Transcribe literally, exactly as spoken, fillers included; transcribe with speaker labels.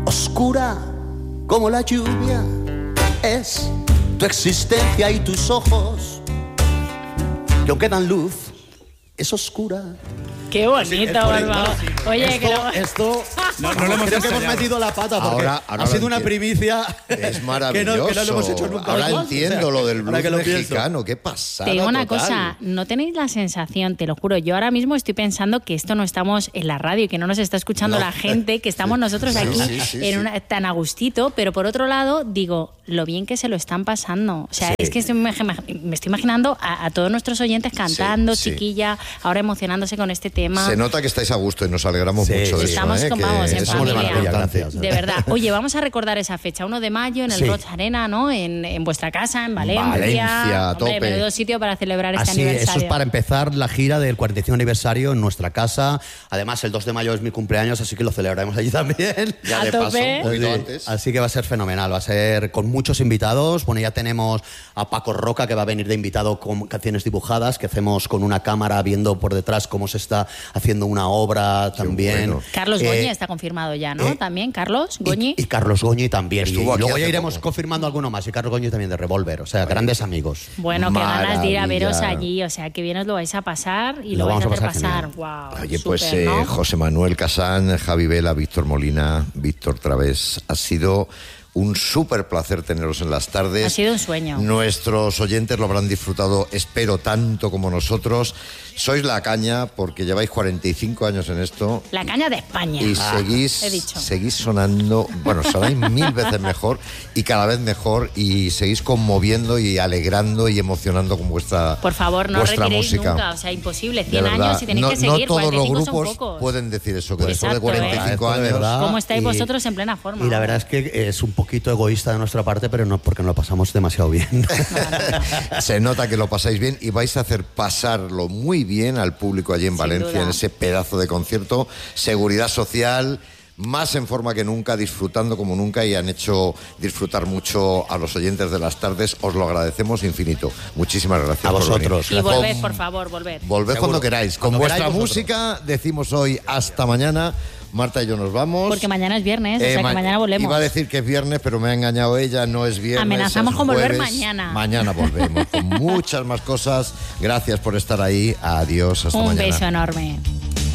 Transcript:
Speaker 1: oscura como la lluvia es tu existencia y tus ojos, que aunque dan luz, es oscura.
Speaker 2: Qué bonito, Barba. Oye,
Speaker 1: esto,
Speaker 2: que lo...
Speaker 1: esto
Speaker 3: no, no lo hemos
Speaker 1: creo que
Speaker 3: ensayado.
Speaker 1: hemos metido la pata porque
Speaker 4: Ahora- ahora
Speaker 1: ha sido
Speaker 4: lo
Speaker 1: una
Speaker 4: entiendo.
Speaker 1: primicia
Speaker 4: Es
Speaker 1: que,
Speaker 4: maravilloso.
Speaker 1: no, que no lo hemos hecho nunca.
Speaker 4: Ahora
Speaker 1: jamás.
Speaker 4: entiendo
Speaker 1: O sea,
Speaker 4: lo del
Speaker 1: ahora
Speaker 4: blues
Speaker 1: que lo pienso.
Speaker 4: mexicano. Qué pasada.
Speaker 2: Te digo una
Speaker 4: total.
Speaker 2: cosa, ¿no tenéis la sensación, te lo juro, yo ahora mismo estoy pensando que esto no estamos en la radio y que no nos está escuchando
Speaker 4: No.
Speaker 2: la gente, que estamos nosotros
Speaker 4: Sí,
Speaker 2: aquí
Speaker 4: sí, sí,
Speaker 2: en
Speaker 4: sí.
Speaker 2: una, tan a gustito, pero por otro lado digo, lo bien que se lo están pasando. O sea,
Speaker 4: Sí.
Speaker 2: es que estoy, me, me estoy imaginando a, a todos nuestros oyentes cantando,
Speaker 4: sí.
Speaker 2: chiquilla, ahora emocionándose con este tema.
Speaker 4: Se nota que estáis a gusto y nos alegramos
Speaker 1: Sí,
Speaker 4: mucho de
Speaker 1: sí.
Speaker 2: Estamos
Speaker 4: eso. ¿eh?
Speaker 2: con-
Speaker 4: Que
Speaker 2: vamos, en
Speaker 4: somos de
Speaker 2: familia.
Speaker 4: maravilla,
Speaker 1: Gracias.
Speaker 2: De verdad. Oye, vamos a recordar esa fecha, uno de mayo, en el
Speaker 1: Sí.
Speaker 2: Roig Arena, ¿no? En, en vuestra casa, en Valencia.
Speaker 4: Valencia, a
Speaker 2: Hombre,
Speaker 4: tope.
Speaker 2: menudo sitio para celebrar este
Speaker 1: Así,
Speaker 2: aniversario.
Speaker 1: eso es para empezar la gira del cuarenta y cinco aniversario en nuestra casa. Además, el dos de mayo es mi cumpleaños, así que lo celebraremos allí también.
Speaker 4: Ya
Speaker 2: A
Speaker 4: de paso,
Speaker 2: tope.
Speaker 4: un poquito
Speaker 1: Sí,
Speaker 4: antes.
Speaker 1: así que va a ser fenomenal, va a ser con muchos invitados. Bueno, ya tenemos a Paco Roca, que va a venir de invitado con canciones dibujadas, que hacemos con una cámara viendo por detrás cómo se está haciendo una obra también.
Speaker 4: bueno.
Speaker 2: Carlos
Speaker 1: Eh,
Speaker 2: Goñi está confirmado ya, ¿no?
Speaker 1: eh,
Speaker 2: también, Carlos
Speaker 1: y-
Speaker 2: Goñi.
Speaker 1: Y, Carlos Goñi también. Y,
Speaker 4: Estuvo aquí
Speaker 1: luego
Speaker 4: hace
Speaker 1: ya iremos
Speaker 4: poco.
Speaker 1: confirmando alguno más. Y Carlos Goñi también de Revolver. O sea, grandes amigos.
Speaker 2: Bueno, qué ganas de ir a
Speaker 4: Maravilla.
Speaker 2: veros allí. O sea, que bien os lo vais a pasar y
Speaker 1: Lo
Speaker 2: lo, vais a
Speaker 1: vamos a
Speaker 2: hacer
Speaker 1: pasar
Speaker 2: pasar. Wow,
Speaker 4: Oye, pues
Speaker 2: súper,
Speaker 4: eh,
Speaker 2: ¿no?
Speaker 4: José Manuel Casán, Javi Vela, Víctor Molina, Víctor Través, ha sido un súper placer teneros en las tardes.
Speaker 2: Ha sido un sueño.
Speaker 4: Nuestros oyentes lo habrán disfrutado, espero, tanto como nosotros. Sois la caña porque lleváis cuarenta y cinco años en esto.
Speaker 2: La caña de España.
Speaker 4: Y
Speaker 2: Ah,
Speaker 4: seguís,
Speaker 2: he dicho.
Speaker 4: seguís sonando, bueno, sonáis mil veces mejor y cada vez mejor y seguís conmoviendo y alegrando y emocionando con vuestra
Speaker 2: Por favor, no
Speaker 4: vuestra
Speaker 2: retiréis
Speaker 4: música.
Speaker 2: nunca. O sea, imposible.
Speaker 4: De
Speaker 2: cien
Speaker 4: verdad,
Speaker 2: años y tenéis
Speaker 4: no,
Speaker 2: que seguir.
Speaker 4: no todos los
Speaker 2: cuarenta y cinco son
Speaker 4: grupos
Speaker 2: pocos.
Speaker 4: pueden decir eso, que
Speaker 2: Pues
Speaker 4: después de
Speaker 2: exacto,
Speaker 4: cuarenta y cinco
Speaker 1: ¿eh? Esto de
Speaker 4: años...
Speaker 1: verdad.
Speaker 2: ¿Cómo estáis
Speaker 1: Y-
Speaker 2: vosotros en plena forma?
Speaker 1: Y la verdad es que es un poquito egoísta de nuestra parte, pero no porque nos lo pasamos demasiado bien.
Speaker 4: Se nota que lo pasáis bien y vais a hacer pasarlo muy bien al público allí en
Speaker 2: Sin
Speaker 4: Valencia,
Speaker 2: duda.
Speaker 4: en ese pedazo de concierto. Seguridad social, más en forma que nunca, disfrutando como nunca y han hecho disfrutar mucho a los oyentes de las tardes. Os lo agradecemos infinito. Muchísimas gracias.
Speaker 1: A
Speaker 4: por
Speaker 1: vosotros.
Speaker 4: venir.
Speaker 2: Y volved,
Speaker 4: Con-
Speaker 2: por favor, volved.
Speaker 4: Volved
Speaker 1: Seguro.
Speaker 4: cuando queráis. Con
Speaker 1: Cuando
Speaker 4: vuestra
Speaker 1: queráis vosotros.
Speaker 4: música decimos hoy hasta mañana. Marta y yo nos vamos.
Speaker 2: Porque mañana es viernes, o sea
Speaker 4: Eh,
Speaker 2: que
Speaker 4: ma-
Speaker 2: mañana volvemos.
Speaker 4: Iba a decir que es viernes, pero me ha engañado ella, no es viernes.
Speaker 2: Amenazamos
Speaker 4: es
Speaker 2: con volver
Speaker 4: jueves.
Speaker 2: mañana.
Speaker 4: Mañana volvemos con muchas más cosas. Gracias por estar ahí. Adiós, hasta
Speaker 2: Un
Speaker 4: mañana.
Speaker 2: beso enorme.